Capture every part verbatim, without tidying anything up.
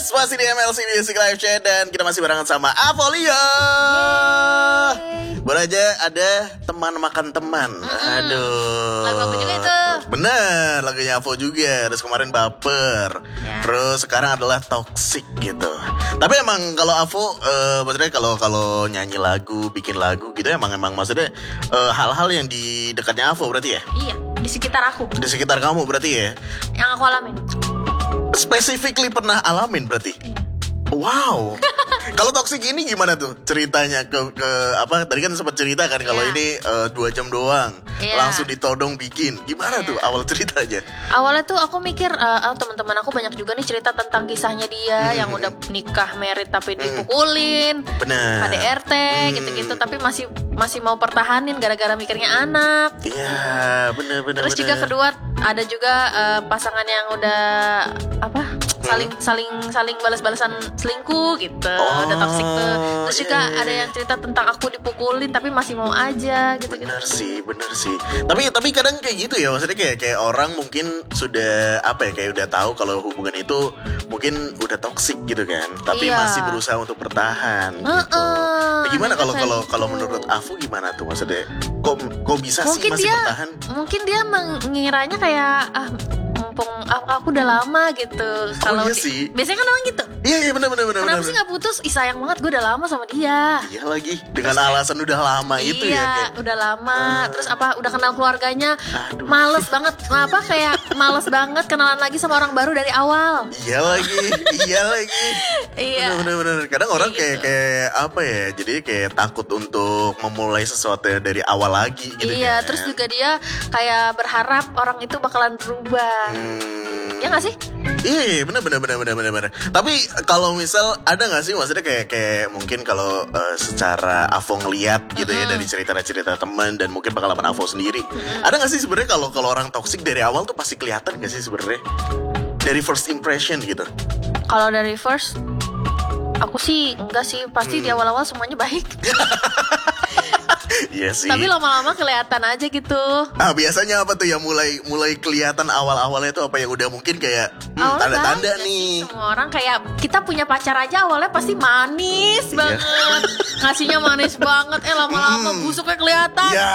Yes, masih di M L C Music Live Chat dan kita masih barengan sama Avolia. Baru aja ada teman makan teman. Mm-hmm. Aduh. Lagu apa juga itu? Bener, lagunya Avo juga. Terus kemarin Baper. Ya. Terus sekarang adalah Toxic gitu. Tapi emang kalau Avo, uh, maksudnya kalau kalau nyanyi lagu, bikin lagu gitu, emang emang maksudnya uh, hal-hal yang di dekatnya Avo berarti ya? Iya, di sekitar aku. Di sekitar kamu berarti ya? Yang aku alamin. Specifically pernah alamin berarti? Iya. Wow. Kalau Toxic ini gimana tuh ceritanya ke ke apa? Tadi kan sempat cerita kan kalau yeah. ini uh, dua jam doang, yeah. langsung ditodong bikin. Gimana yeah. tuh awal ceritanya? Awalnya tuh aku mikir uh, oh, teman-teman aku banyak juga nih cerita tentang kisahnya dia hmm. yang udah nikah, married tapi dipukulin, benar. K D R T hmm. gitu-gitu, tapi masih masih mau pertahanin gara-gara mikirnya anak. Iya, yeah, benar-benar. Terus bener. juga kedua ada juga uh, pasangan yang udah apa? saling hmm. saling saling balas-balasan selingkuh gitu. Oh, udah toxic tuh. Terus juga yeah. ada yang cerita tentang aku dipukulin tapi masih mau aja gitu. Bener sih, bener sih. Tapi tapi kadang kayak gitu ya, maksudnya kayak kayak orang mungkin sudah apa ya, kayak udah tahu kalau hubungan itu mungkin udah toxic gitu kan, tapi yeah. masih berusaha untuk bertahan gitu. Uh-uh. Nah, gimana kalau kalau kalau menurut Afu gimana tuh maksudnya? Kok kok bisa mungkin sih masih dia, bertahan? Mungkin dia mengiranya kayak ah mumpung aku, aku udah lama gitu. Kalau oh, iya sih. Biasanya kan orang gitu. Iya iya benar benar benar. Kenapa sih nggak putus? Ih sayang banget, gue udah lama sama dia. Iya lagi dengan terus, alasan udah lama iya, itu ya. Iya udah lama. Uh, terus apa? Udah kenal keluarganya. Aduh. Males banget. Apa kayak males banget kenalan lagi sama orang baru dari awal. Iya lagi. iya lagi. Iya. Benar benar. Kadang orang gitu. kayak kayak apa ya? Jadi kayak takut untuk memulai sesuatu dari awal lagi gitu. Iya. Kan? Terus juga dia kayak berharap orang itu bakalan berubah. Hmm. Ya nggak sih? Iya, benar benar benar benar benar benar. Tapi kalau misal ada nggak sih maksudnya kayak kayak mungkin kalau uh, secara Avo ngeliat gitu ya mm-hmm. dari cerita-cerita teman dan mungkin pengalaman Avo sendiri, mm-hmm. ada nggak sih sebenarnya kalau kalau orang toksik dari awal tuh pasti kelihatan nggak sih sebenarnya dari first impression gitu? Kalau dari first, aku sih enggak sih, pasti hmm. di awal-awal semuanya baik. Iya sih. Tapi lama-lama kelihatan aja gitu. Ah biasanya apa tuh yang mulai mulai kelihatan awal-awalnya tuh apa yang udah mungkin kayak hmm, tanda-tanda nih. Semua orang kayak kita punya pacar aja awalnya pasti manis banget, ngasihnya manis banget. Eh lama-lama hmm. busuknya kelihatan. Iya.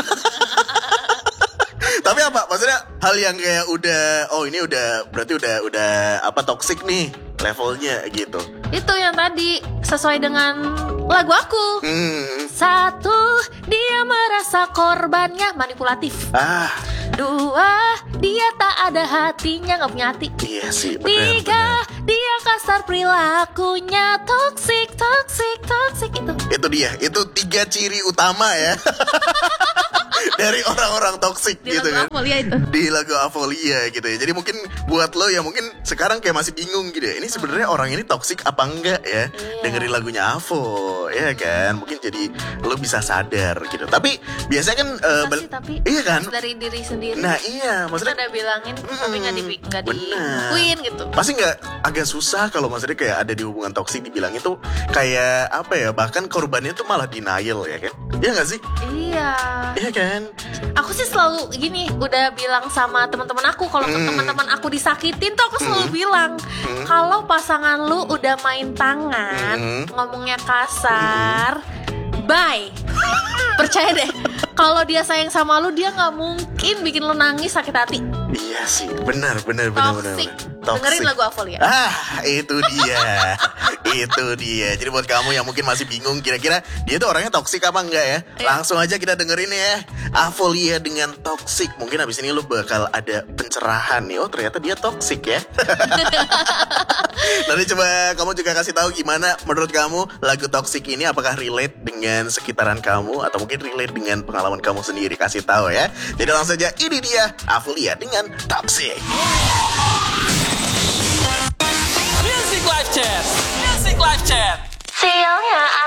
Tapi apa maksudnya hal yang kayak udah oh ini udah berarti udah udah apa toksik nih levelnya gitu. Itu yang tadi sesuai dengan lagu aku. Hmm. Satu, dia merasa korbannya manipulatif. Ah. Dua, dia tak ada hatinya, nggak punya hati. Iya sih. Bener, Tiga, bener. dia kasar perilakunya, toksik, toksik, toksik itu. Itu dia, itu tiga ciri utama ya. Dari orang-orang toksik gitu kan. Avolia itu. Di lagu Avolia gitu ya. Jadi mungkin buat lo yang mungkin sekarang kayak masih bingung gitu ya. Ini sebenarnya hmm. orang ini toksik apa enggak ya? Yeah. Dengerin lagunya Avo, ya kan? Mungkin jadi lo bisa sadar gitu. Tapi biasanya kan uh, sih, tapi iya kan? Dari diri sendiri. Nah iya, maksudnya kita udah bilangin hmm, tapi nggak di nggak dilakuin gitu. Pasti nggak agak susah kalau maksudnya kayak ada di hubungan toksik dibilang itu kayak apa ya? Bahkan korbannya tuh malah denial ya kan? Iya nggak sih? Iya. Iya kan? Aku sih selalu gini, udah bilang sama teman-teman aku kalau hmm. teman-teman aku disakitin tuh aku selalu hmm. bilang hmm. kalau pasangan lu udah main tangan, hmm. ngomongnya kasar, hmm. bye. Percaya deh, kalau dia sayang sama lu dia nggak mungkin bikin lu nangis sakit hati. Iya sih, benar benar benar benar. Dengerin lagu Avolia. Ah, itu dia. Itu dia. Jadi buat kamu yang mungkin masih bingung kira-kira dia tuh orangnya toksik apa enggak ya? Langsung aja kita dengerin ya. Avolia dengan Toksik. Mungkin abis ini lu bakal ada pencerahan nih. Oh, ternyata dia toksik ya. Nanti coba kamu juga kasih tahu gimana menurut kamu lagu Toksik ini apakah relate dengan sekitaran kamu atau mungkin relate dengan pengalaman kamu sendiri. Kasih tahu ya. Jadi langsung saja ini dia Avolia dengan Toksik. Music Live Chat. Music Live Chat. Sialnya